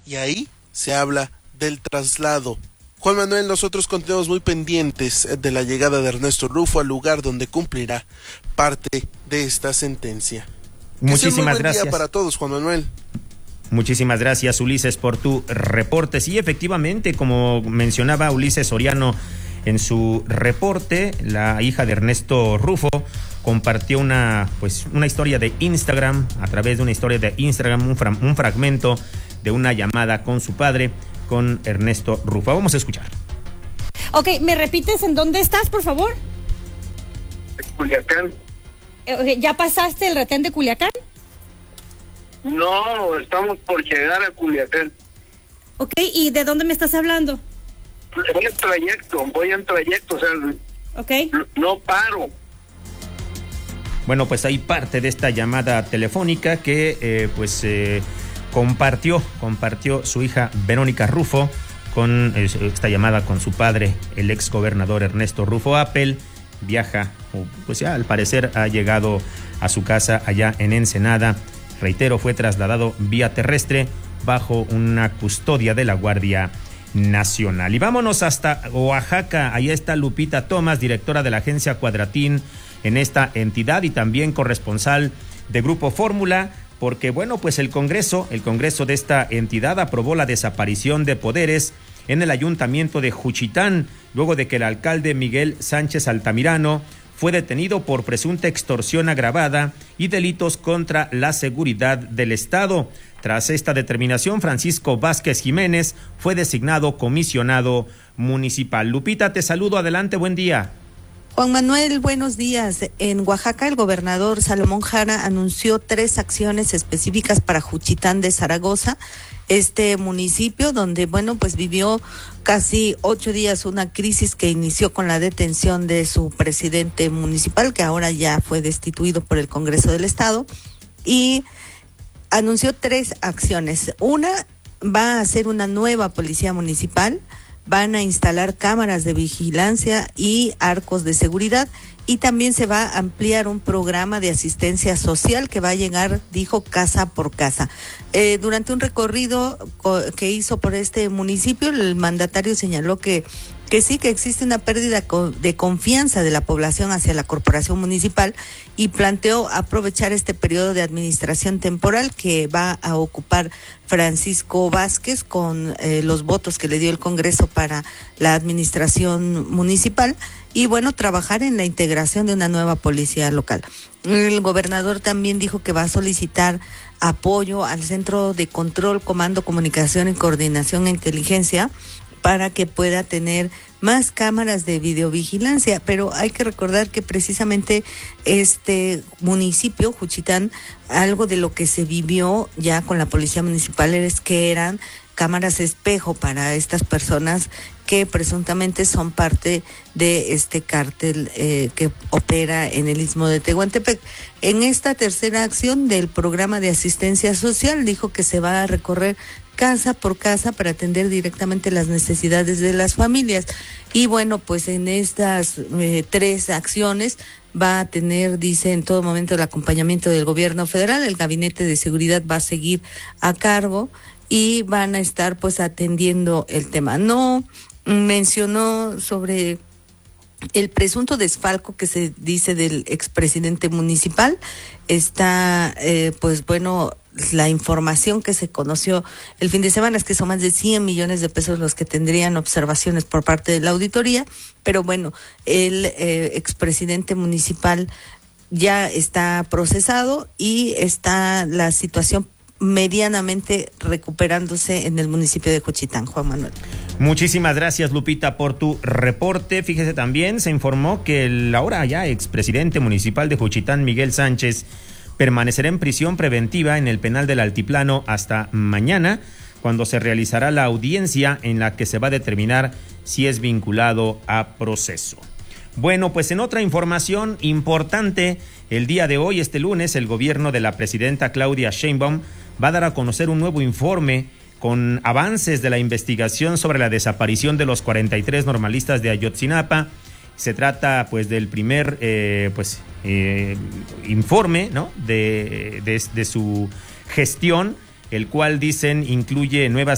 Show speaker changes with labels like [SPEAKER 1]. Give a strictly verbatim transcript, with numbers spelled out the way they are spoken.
[SPEAKER 1] y ahí se habla del traslado. Juan Manuel, nosotros continuamos muy pendientes de la llegada de Ernesto Rufo al lugar donde cumplirá parte de esta sentencia.
[SPEAKER 2] Muchísimas gracias.
[SPEAKER 1] Día para todos, Juan Manuel.
[SPEAKER 2] Muchísimas gracias, Ulises, por tu reporte. Sí, efectivamente, como mencionaba Ulises Soriano en su reporte, la hija de Ernesto Rufo compartió una, pues, una historia de Instagram, a través de una historia de Instagram, un, fra- un fragmento de una llamada con su padre, con Ernesto Rufo. Vamos a escuchar.
[SPEAKER 3] Ok, ¿me repites en dónde estás, por favor?
[SPEAKER 4] Culiacán.
[SPEAKER 3] Eh, ¿Ya pasaste el retén de Culiacán?
[SPEAKER 4] No, estamos por llegar a Culiacán.
[SPEAKER 3] Ok, ¿y de dónde me estás hablando?
[SPEAKER 4] Voy en trayecto, voy en trayecto, o sea,
[SPEAKER 3] Ok.
[SPEAKER 4] no, no paro.
[SPEAKER 2] Bueno, pues hay parte de esta llamada telefónica que eh, pues eh, compartió, compartió su hija Verónica Rufo con eh, esta llamada con su padre, el ex gobernador Ernesto Rufo. Apple viaja, pues ya al parecer ha llegado a su casa allá en Ensenada. Reitero, fue trasladado vía terrestre bajo una custodia de la Guardia Nacional. Y vámonos hasta Oaxaca. Ahí está Lupita Tomás, directora de la agencia Cuadratín en esta entidad y también corresponsal de Grupo Fórmula, porque bueno, pues el Congreso, el Congreso de esta entidad aprobó la desaparición de poderes en el ayuntamiento de Juchitán, luego de que el alcalde Miguel Sánchez Altamirano fue detenido por presunta extorsión agravada y delitos contra la seguridad del Estado. Tras esta determinación, Francisco Vázquez Jiménez fue designado comisionado municipal. Lupita, te saludo, adelante, buen día.
[SPEAKER 5] Juan Manuel, buenos días. En Oaxaca, el gobernador Salomón Jara anunció tres acciones específicas para Juchitán de Zaragoza, este municipio donde, bueno, pues vivió casi ocho días una crisis que inició con la detención de su presidente municipal, que ahora ya fue destituido por el Congreso del Estado, y anunció tres acciones. Una, va a hacer una nueva policía municipal, van a instalar cámaras de vigilancia y arcos de seguridad, y también se va a ampliar un programa de asistencia social que va a llegar, dijo, casa por casa. Eh, durante un recorrido co- que hizo por este municipio, el mandatario señaló que que sí, que existe una pérdida de confianza de la población hacia la corporación municipal y planteó aprovechar este periodo de administración temporal que va a ocupar Francisco Vázquez con eh, los votos que le dio el Congreso para la administración municipal y, bueno, trabajar en la integración de una nueva policía local. El gobernador también dijo que va a solicitar apoyo al Centro de Control, Comando, Comunicación y Coordinación e Inteligencia para que pueda tener más cámaras de videovigilancia, pero hay que recordar que precisamente este municipio, Juchitán, algo de lo que se vivió ya con la policía municipal es que eran cámaras espejo para estas personas que presuntamente son parte de este cártel eh, que opera en el Istmo de Tehuantepec. En esta tercera acción del programa de asistencia social dijo que se va a recorrer casa por casa para atender directamente las necesidades de las familias. Y bueno, pues en estas eh, tres acciones va a tener, dice, en todo momento el acompañamiento del gobierno federal. El Gabinete de Seguridad va a seguir a cargo y van a estar pues atendiendo el tema. No mencionó sobre el presunto desfalco que se dice del expresidente municipal. Está, eh, pues bueno, la información que se conoció el fin de semana es que son más de cien millones de pesos los que tendrían observaciones por parte de la auditoría, pero bueno, el eh, expresidente municipal ya está procesado y está la situación medianamente recuperándose en el municipio de Juchitán. Juan Manuel.
[SPEAKER 2] Muchísimas gracias, Lupita, por tu reporte. Fíjese, también se informó que el ahora ya expresidente municipal de Juchitán, Miguel Sánchez, permanecerá en prisión preventiva en el penal del Altiplano hasta mañana, cuando se realizará la audiencia en la que se va a determinar si es vinculado a proceso. Bueno, pues en otra información importante, el día de hoy, este lunes, el gobierno de la presidenta Claudia Sheinbaum va a dar a conocer un nuevo informe con avances de la investigación sobre la desaparición de los cuarenta y tres normalistas de Ayotzinapa. Se trata pues del primer eh, pues eh, informe, ¿no? de, de, de su gestión, el cual dicen incluye nuevas